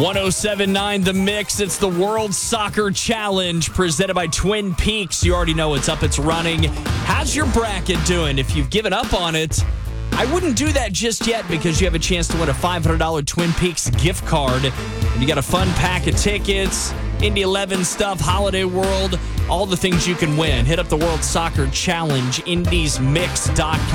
1079 The Mix. It's the World Soccer Challenge presented by Twin Peaks. You already know what's up. It's running. How's your bracket doing? If you've given up on it, I wouldn't do that just yet because you have a chance to win a $500 Twin Peaks gift card. And you got a fun pack of tickets, Indy 11 stuff, Holiday World, all the things you can win. Hit up the World Soccer Challenge, indiesmix.com.